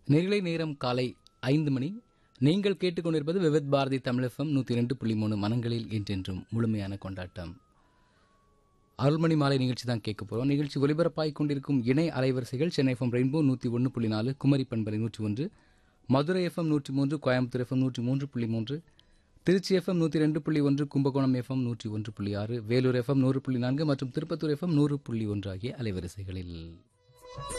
நிகழை நேரம் காலை 5 மணி. நீங்கள் கேட்டுக்கொண்டிருப்பது விவித் பாரதி தமிழ் FM 102.3 மனங்களில் என்றென்றும் முழுமையான கொண்டாட்டம். அருள்மணி மாலை நிகழ்ச்சி தான் கேட்க போகிறோம். நிகழ்ச்சி ஒலிபரப்பாய் கொண்டிருக்கும் இணை அலைவரிசைகள் சென்னை FM ரெயின்போ 101.4, குமரி பண்பலை 101, Madurai FM 103, Coimbatore FM 103.3, Trichy FM 102.1, Kumbakonam FM 101.6, Vellore FM 100.4 மற்றும் திருப்பத்தூர் FM 100.1 ஆகிய அலைவரிசைகளில்